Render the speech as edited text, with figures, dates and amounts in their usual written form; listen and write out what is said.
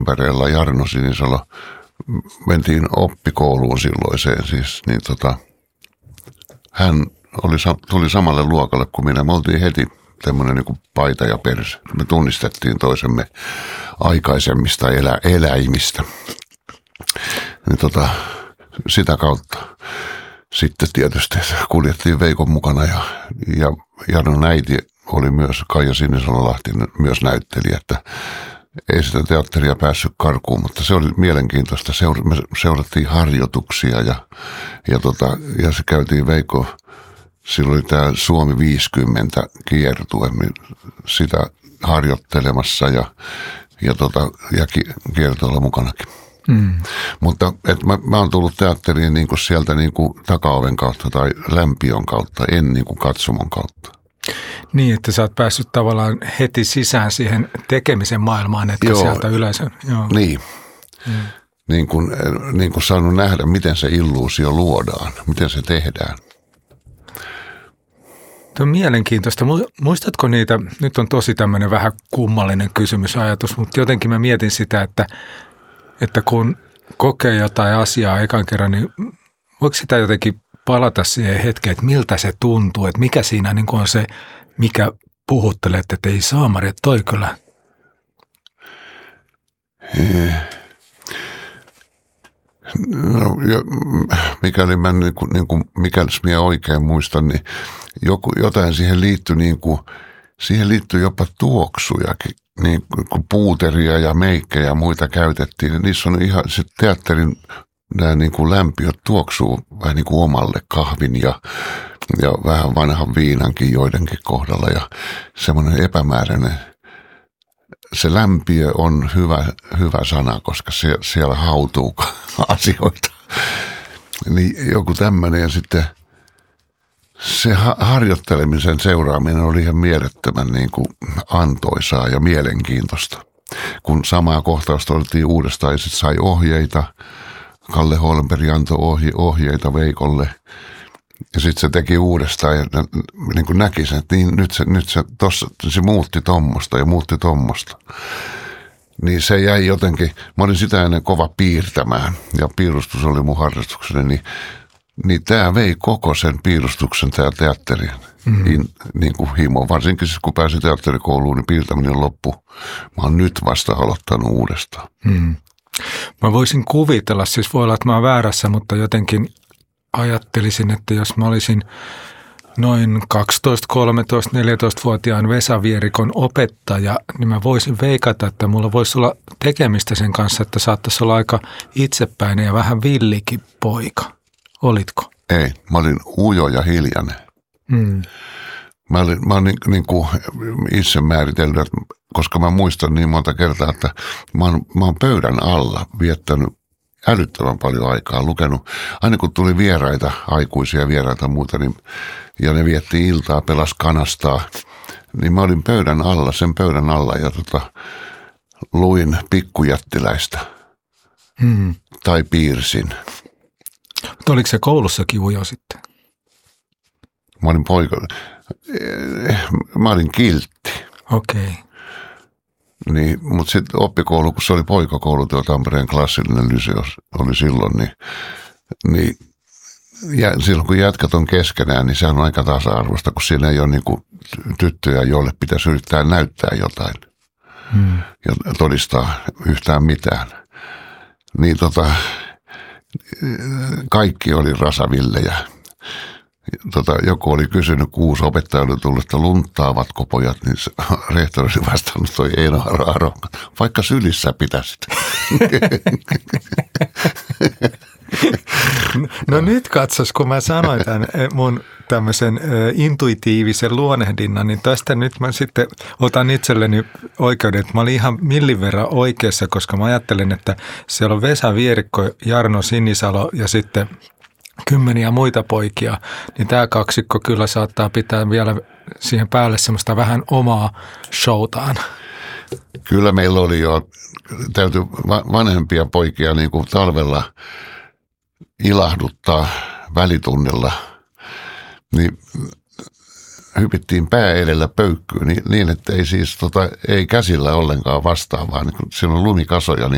Tampereella Jarno Sinisalo, mentiin oppikouluun silloiseen siis, niin hän tuli samalle luokalle kuin minä. Me oltiin heti tämmöinen niin kuin paita ja perse. Me tunnistettiin toisemme aikaisemmista eläimistä. Niin sitä kautta sitten tietysti kuljettiin Veikon mukana ja Jarnon äiti oli myös, Kaija Sinisalo-Lahti, myös näyttelijä, että ei sitä teatteria päässyt karkuun, mutta se oli mielenkiintoista. Me seurattiin harjoituksia ja se käytiin Veikko, silloin oli tämä Suomi 50 kiertue, sitä harjoittelemassa ja kiertoilla mukanakin. Mutta mä oon tullut teatteriin niin kuin sieltä niin kuin takaoven kautta tai lämpiön kautta, en niin kuin katsomon kautta. Niin, että sä oot päässyt tavallaan heti sisään siihen tekemisen maailmaan, etkä sieltä yleisön. Joo. Niin. Niin kuin saanut nähdä, miten se illuusio luodaan, miten se tehdään. Tuo on mielenkiintoista. Muistatko niitä, nyt on tosi tämmöinen vähän kummallinen kysymysajatus, mutta jotenkin mä mietin sitä, että kun kokee jotain asiaa ekan kerran, niin voiko sitä jotenkin palata siihen hetkeen, että miltä se tuntuu, että mikä siinä niin on se, mikä puhuttelee, että ei saamari, että toi kyllä. No, mikäli mä mikäli minä oikein muistan, niin jotain siihen liittyi siihen liittyy jopa tuoksujakin, niin kun puuteria ja meikkejä ja muita käytettiin, niin niissä on ihan se teatterin nämä niin kuin lämpiöt tuoksuu vähän niin kuin omalle kahvin ja vähän vanhan viinankin joidenkin kohdalla ja semmoinen epämääräinen. Se lämpiö on hyvä sana, koska siellä hautuu asioita. Niin joku tämmöinen ja sitten se harjoittelemisen seuraaminen oli ihan mielettömän niin kuin antoisaa ja mielenkiintoista. Kun samaa kohtausta oltiin uudestaan ja sitten sai ohjeita, Kalle Holmberg antoi ohjeita Veikolle ja sitten se teki uudestaan ja niin kuin näki sen, että niin, nyt se muutti tommosta ja muutti tommosta. Niin se jäi jotenkin, mä olin sitä ennen kova piirtämään ja piirustus oli mun harrastukseni, niin tämä vei koko sen piirustuksen tämä teatterien niin kuin himo. Varsinkin siis, kun pääsin teatterikouluun, niin piirtäminen loppu. Mä oon nyt vasta aloittanut uudestaan. Mä voisin kuvitella, siis voi olla, että mä oon väärässä, mutta jotenkin ajattelisin, että jos mä olisin noin 12, 13, 14-vuotiaan Vesa Vierikon opettaja, niin mä voisin veikata, että mulla voisi olla tekemistä sen kanssa, että saattaisi olla aika itsepäinen ja vähän villikin poika. Olitko? Ei, mä olin ujo ja hiljainen. Mä olen niin kuin itse määritellyt, koska mä muistan niin monta kertaa, että mä oon pöydän alla viettänyt älyttömän paljon aikaa, lukenut. Aina kun tuli vieraita, aikuisia vieraita ja muuta, niin, ja ne vietti iltaa, pelas kanastaa, niin mä olin sen pöydän alla ja luin Pikkujättiläistä tai piirsin. Mutta oliko se koulussakin ujo sitten? Mä olin kiltti. Okei. Niin, mutta sitten oppikoulu, kun se oli poikakoulu, tuo Tampereen klassillinen lyseo oli silloin, niin silloin kun jätkät on keskenään, niin sehän on aika tasa-arvoista, kun siinä ei ole niin kuin tyttöjä, joille pitäisi yrittää näyttää jotain ja todistaa yhtään mitään. Niin kaikki oli rasavillejä. Joku oli kysynyt, kun uusi opettaja oli tullut, että lunttaavatko pojat, niin rehtori oli vastannut, toi Eino Aro, vaikka sylissä pitäisit. No nyt katsos, kun mä sanoin tämän mun tämmöisen intuitiivisen luonnehdinnan, niin tästä nyt mä sitten otan itselleni oikeuden, että mä olin ihan millin verran oikeassa, koska mä ajattelen, että siellä on Vesa Vierikko, Jarno Sinisalo ja sitten kymmeniä muita poikia, niin tämä kaksikko kyllä saattaa pitää vielä siihen päälle semmoista vähän omaa showtaan. Kyllä meillä oli jo, täytyy vanhempia poikia niin kuin talvella ilahduttaa välitunnilla, niin hypittiin pää edellä pöykkyyn niin että ei siis ei käsillä ollenkaan vastaa, vaan niin kun siellä on lumikasoja, niin